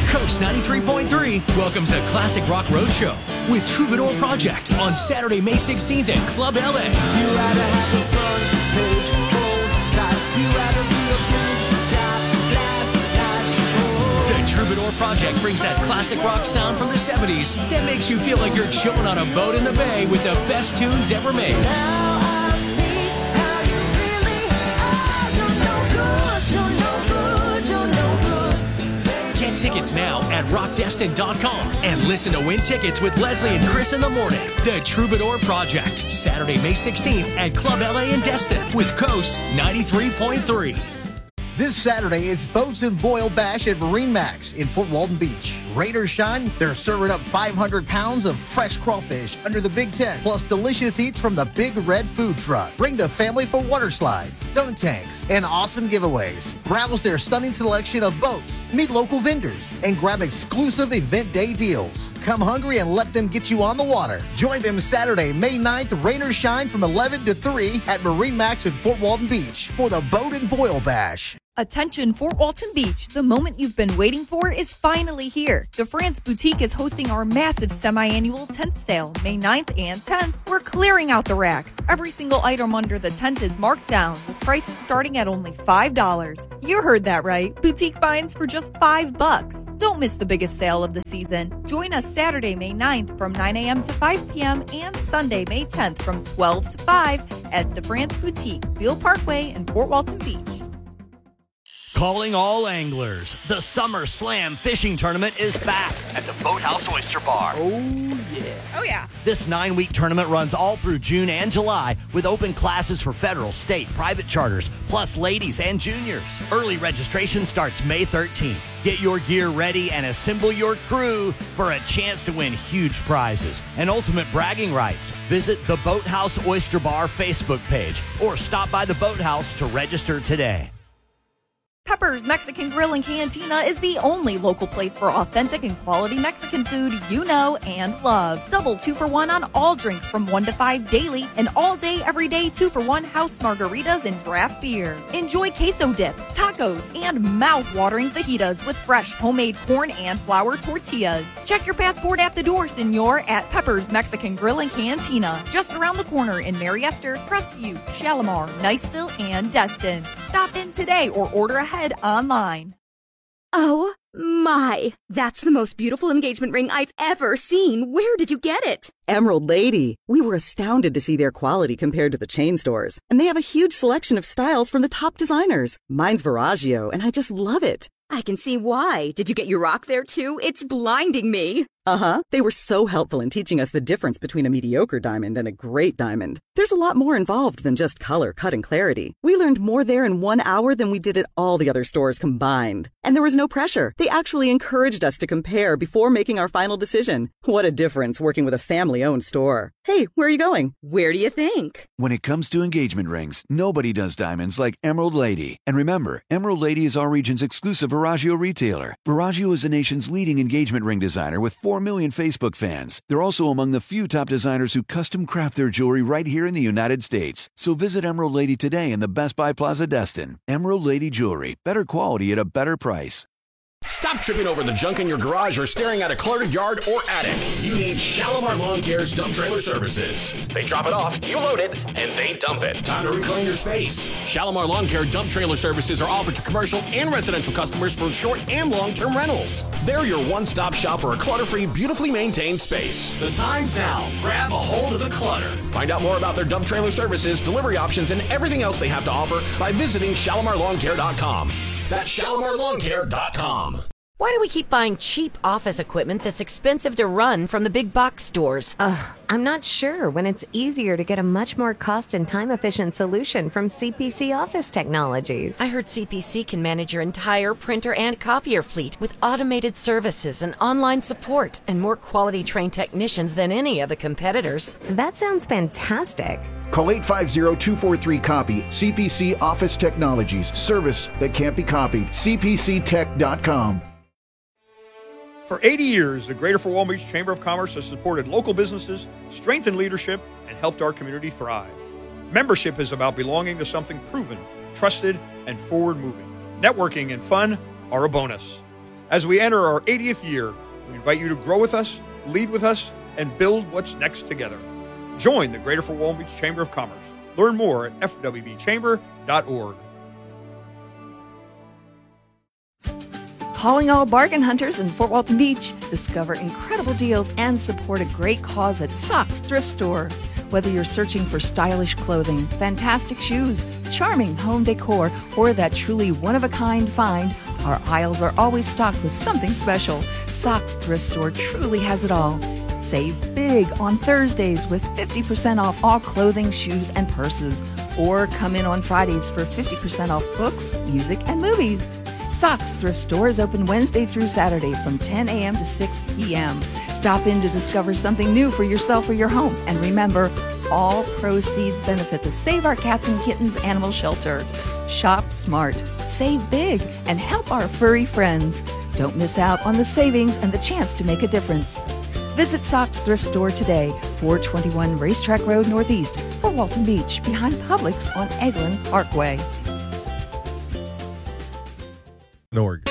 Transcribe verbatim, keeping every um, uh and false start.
Coast ninety-three point three welcomes the Classic Rock Roadshow with Troubadour Project on Saturday, May sixteenth at Club L A. You rather have the front page, hold tight. You rather be a blue shot last night. The Troubadour Project brings that classic rock sound from the seventies that makes you feel like you're chilling on a boat in the bay with the best tunes ever made. Now I see how you really are. You're no good, you're no good, you're no good. Get tickets now at rock destin dot com and listen to win tickets with Leslie and Chris in the morning. The Troubadour Project, Saturday, May sixteenth at Club L A in Destin with Coast ninety-three point three. This Saturday, it's Boats and Boil Bash at Marine Max in Fort Walton Beach. Raiders shine. They're serving up five hundred pounds of fresh crawfish under the Big Tent, plus delicious eats from the Big Red Food Truck. Bring the family for water slides, dunk tanks, and awesome giveaways. Browse their stunning selection of boats, meet local vendors, and grab exclusive event day deals. Come hungry and let them get you on the water. Join them Saturday, May ninth, Raiders shine from eleven to three at Marine Max in Fort Walton Beach for the Boat and Boil Bash. Attention Fort Walton Beach, the moment you've been waiting for is finally here. The France Boutique is hosting our massive semi-annual tent sale, May ninth and tenth. We're clearing out the racks. Every single item under the tent is marked down, with prices starting at only five dollars. You heard that right. Boutique finds for just five bucks. Don't miss the biggest sale of the season. Join us Saturday, May ninth from nine a.m. to five p.m. and Sunday, May tenth from twelve to five at the France Boutique, Beale Parkway in Fort Walton Beach. Calling all anglers. The Summer Slam Fishing Tournament is back at the Boathouse Oyster Bar. Oh, yeah. Oh, yeah. This nine-week tournament runs all through June and July with open classes for federal, state, private charters, plus ladies and juniors. Early registration starts May thirteenth. Get your gear ready and assemble your crew for a chance to win huge prizes and ultimate bragging rights. Visit the Boathouse Oyster Bar Facebook page or stop by the Boathouse to register today. Pepper's Mexican Grill and Cantina is the only local place for authentic and quality Mexican food you know and love. Double two for one on all drinks from one to five daily, and all day, every day, two for one house margaritas and draft beer. Enjoy queso dip, tacos, and mouth-watering fajitas with fresh homemade corn and flour tortillas. Check your passport at the door, senor, at Pepper's Mexican Grill and Cantina, just around the corner in Mariester, Crestview, Shalimar, Niceville, and Destin. Stop in today or order ahead online. Oh my, that's the most beautiful engagement ring I've ever seen. Where did you get it? Emerald Lady. We were astounded to see their quality compared to the chain stores. And they have a huge selection of styles from the top designers. Mine's Veragio, and I just love it. I can see why. Did you get your rock there too? It's blinding me. Uh-huh. They were so helpful in teaching us the difference between a mediocre diamond and a great diamond. There's a lot more involved than just color, cut, and clarity. We learned more there in one hour than we did at all the other stores combined. And there was no pressure. They actually encouraged us to compare before making our final decision. What a difference working with a family-owned store. Hey, where are you going? Where do you think? When it comes to engagement rings, nobody does diamonds like Emerald Lady. And remember, Emerald Lady is our region's exclusive Veragio retailer. Veragio is the nation's leading engagement ring designer with four million Facebook fans. They're also among the few top designers who custom craft their jewelry right here in the United States. So visit Emerald Lady today in the Best Buy Plaza Destin. Emerald Lady Jewelry. Better quality at a better price. Stop tripping over the junk in your garage or staring at a cluttered yard or attic. You need Shalimar Lawn Care's dump trailer services. They drop it off, you load it, and they dump it. Time to reclaim your space. Shalimar Lawn Care dump trailer services are offered to commercial and residential customers for short and long-term rentals. They're your one-stop shop for a clutter-free, beautifully maintained space. The time's now. Grab a hold of the clutter. Find out more about their dump trailer services, delivery options, and everything else they have to offer by visiting Shalimar Lawn Care dot com. That's Shalimar Lawn Care dot com. Why do we keep buying cheap office equipment that's expensive to run from the big box stores? Ugh, I'm not sure when it's easier to get a much more cost and time-efficient solution from C P C Office Technologies. I heard C P C can manage your entire printer and copier fleet with automated services and online support and more quality-trained technicians than any of the competitors. That sounds fantastic. Call eight five zero, two four three, copy. C P C Office Technologies. Service that can't be copied. C P C tech dot com. For eighty years, the Greater Fort Walton Beach Chamber of Commerce has supported local businesses, strengthened leadership, and helped our community thrive. Membership is about belonging to something proven, trusted, and forward-moving. Networking and fun are a bonus. As we enter our eightieth year, we invite you to grow with us, lead with us, and build what's next together. Join the Greater Fort Walton Beach Chamber of Commerce. Learn more at f w b chamber dot org. Calling all bargain hunters in Fort Walton Beach. Discover incredible deals and support a great cause at Socks Thrift Store. Whether you're searching for stylish clothing, fantastic shoes, charming home decor, or that truly one-of-a-kind find, our aisles are always stocked with something special. Socks Thrift Store truly has it all. Save big on Thursdays with fifty percent off all clothing, shoes, and purses. Or come in on Fridays for fifty percent off books, music, and movies. Socks Thrift Store is open Wednesday through Saturday from ten a.m. to six p.m. Stop in to discover something new for yourself or your home. And remember, all proceeds benefit the Save Our Cats and Kittens Animal Shelter. Shop smart, save big, and help our furry friends. Don't miss out on the savings and the chance to make a difference. Visit Socks Thrift Store today, four twenty-one Racetrack Road Northeast, Fort Walton Beach, behind Publix on Eglin Parkway. Org.